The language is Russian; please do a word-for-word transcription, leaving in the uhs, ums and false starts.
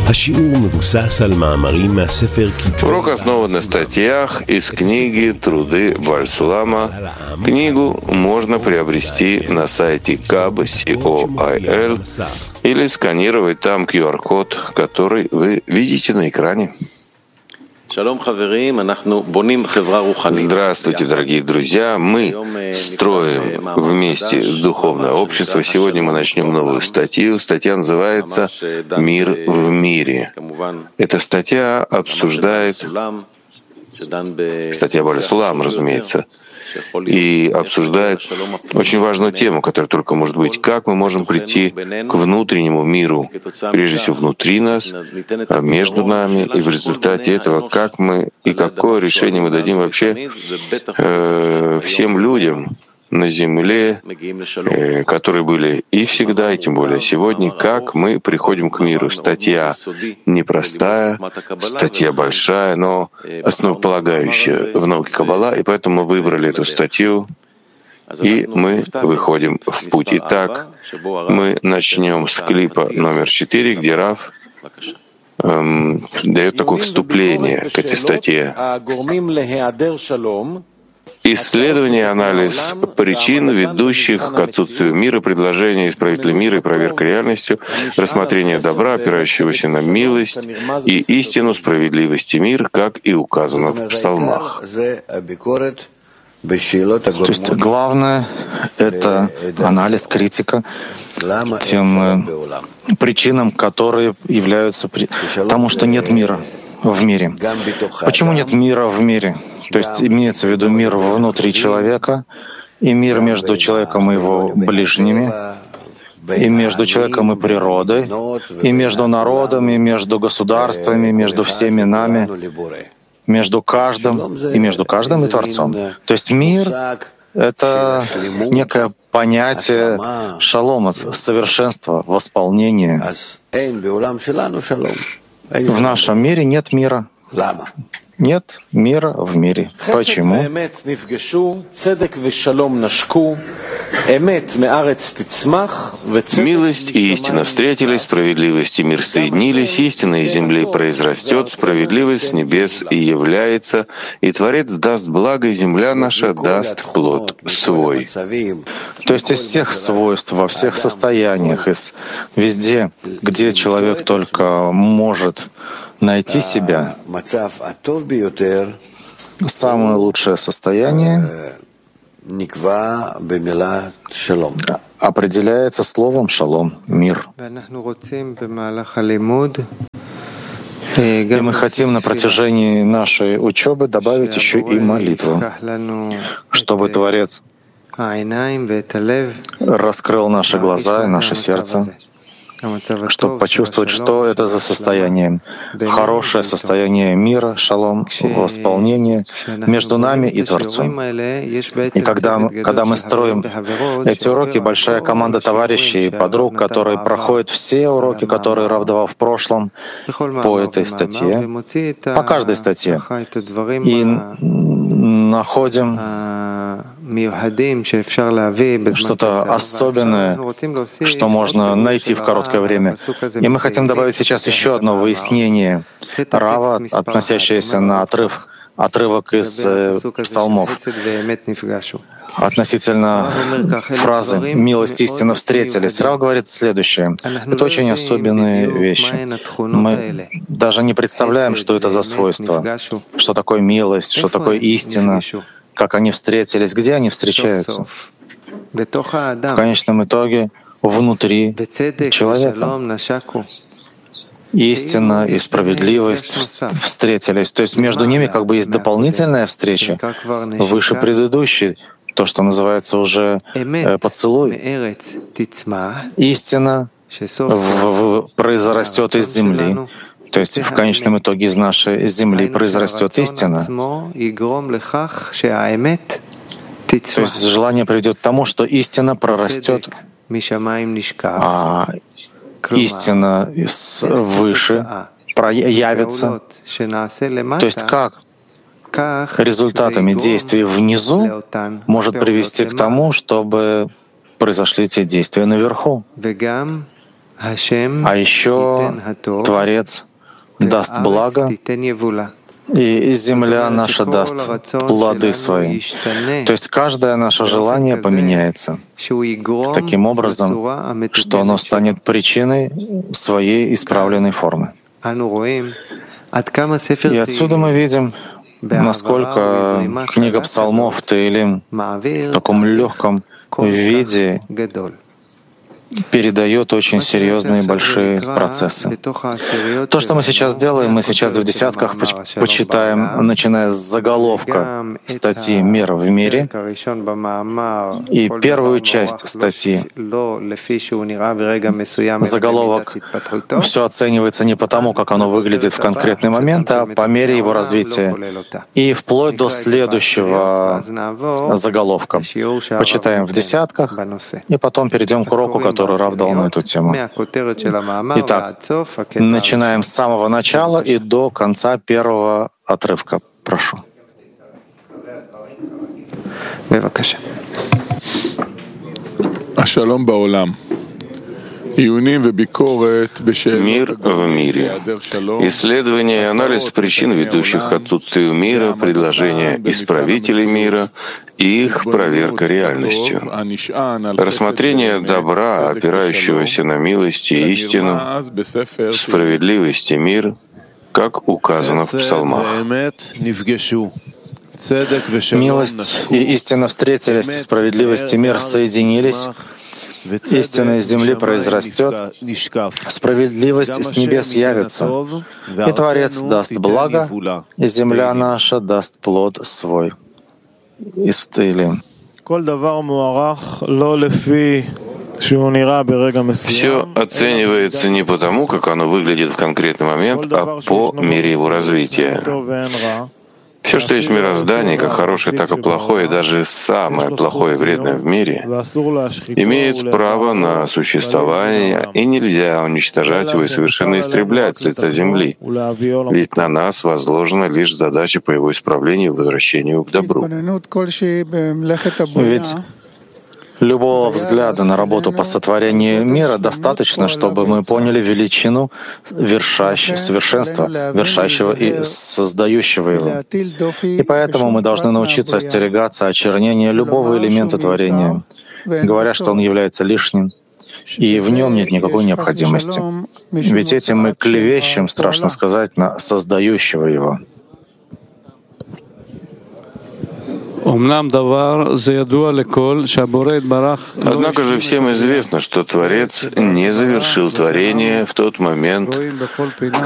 Урок основан на статьях из книги «Труды Бааль-Сулама». Книгу можно приобрести на сайте каба точка ком или сканировать там ку ар-код, который вы видите на экране. Здравствуйте, дорогие друзья! Мы строим вместе духовное общество. Сегодня мы начнем новую статью. Статья называется «Мир в мире». Эта статья обсуждает, статья Бааль-Сулам, разумеется, и обсуждает очень важную тему, которая только может быть, как мы можем прийти к внутреннему миру, прежде всего внутри нас, между нами, и в результате этого, как мы и какое решение мы дадим вообще э, всем людям на земле, э, которые были и всегда, и тем более сегодня, как мы приходим к миру. Статья непростая, статья большая, но основополагающая в науке Каббала, и поэтому мы выбрали эту статью, и мы выходим в путь. Итак, мы начнем с клипа номер четыре, где Рав эм, дает такое вступление к этой статье. Исследование и анализ причин, ведущих к отсутствию мира, предложение исправить ли мир и проверка реальностью, рассмотрение добра, опирающегося на милость и истину, справедливости мир, как и указано в псалмах. То есть главное — это анализ, критика тем причинам, которые являются при... тому, что нет мира в мире. Почему нет мира в мире? То есть имеется в виду мир внутри человека и мир между человеком и его ближними, и между человеком и природой, и между народами, между государствами, между всеми нами, между каждым и между каждым и Творцом. То есть мир — это некое понятие шалома, совершенства, восполнения. В нашем мире нет мира. Нет мира в мире. Почему? Милость и истина встретились, справедливость и мир соединились, истина из земли произрастет, справедливость с небес и является, и Творец даст благо, и земля наша даст плод свой. То есть из всех свойств, во всех состояниях, из везде, где человек только может найти себя, самое лучшее состояние определяется словом «шалом» — «мир». И мы хотим на протяжении нашей учебы добавить еще и молитву, чтобы Творец раскрыл наши глаза и наше сердце, чтобы почувствовать, что это за состояние. Хорошее состояние мира, шалом, восполнение между нами и Творцом. И когда, когда мы строим эти уроки, большая команда товарищей и подруг, которые проходят все уроки, которые Рав давал в прошлом по этой статье, по каждой статье, и находим что-то особенное, что можно найти в короткое время. И мы хотим добавить сейчас еще одно выяснение Рава, относящееся на отрыв, отрывок из э, псалмов, относительно фразы «милость и истина встретились». Рав говорит следующее. Это очень особенные вещи. Мы даже не представляем, что это за свойства, что такое милость, что такое истина, как они встретились, где они встречаются. В конечном итоге внутри человека. Истина и справедливость встретились. То есть между ними как бы есть дополнительная встреча, выше предыдущей, то, что называется уже э, поцелуй. Истина в, в, произрастет из земли. То есть в конечном итоге из нашей земли произрастет истина. То есть желание приведет к тому, что истина прорастет, а истина свыше проявится. То есть как результатами действий внизу может привести к тому, чтобы произошли эти действия наверху. А еще Творец даст благо, и земля наша даст плоды свои. То есть каждое наше желание поменяется таким образом, что оно станет причиной своей исправленной формы. И отсюда мы видим, насколько книга Псалмов Теилим в таком легком виде передает очень серьезные большие процессы. То, что мы сейчас делаем, мы сейчас в десятках почитаем, начиная с заголовка статьи «Мир в мире» и первую часть статьи. Заголовок «Все оценивается не потому, как оно выглядит в конкретный момент, а по мере его развития». И вплоть до следующего заголовка. Почитаем в десятках, и потом перейдем к уроку, который который Рав дал на эту тему. Итак, начинаем с самого начала и до конца первого отрывка. Прошу. Ашалом баолам. Мир в мире. Исследование и анализ причин, ведущих к отсутствию мира, предложения исправителей мира и их проверка реальностью. Рассмотрение добра, опирающегося на милость и истину, справедливость и мир, как указано в псалмах. Милость и истина встретились, справедливость и мир соединились. Истина из земли произрастет, справедливость с небес явится, и Творец даст благо, и земля наша даст плод свой. Из Теилим. Все оценивается не потому, как оно выглядит в конкретный момент, а по мере его развития. Все, что есть в мироздании, как хорошее, так и плохое, даже самое плохое и вредное в мире, имеет право на существование, и нельзя уничтожать его и совершенно истреблять с лица земли. Ведь на нас возложена лишь задача по его исправлению и возвращению к добру. Ведь любого взгляда на работу по сотворению мира достаточно, чтобы мы поняли величину вершащего, совершенства, вершащего и создающего его. И поэтому мы должны научиться остерегаться очернения любого элемента творения, говоря, что он является лишним, и в нем нет никакой необходимости. Ведь этим мы клевещем, страшно сказать, на создающего его. Однако же всем известно, что Творец не завершил творение в тот момент,